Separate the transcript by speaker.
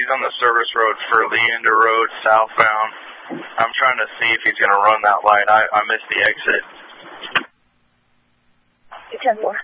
Speaker 1: He's on the service road for Leander Road, southbound. I'm trying to see if he's going to run that light. I missed the exit.
Speaker 2: 10-4.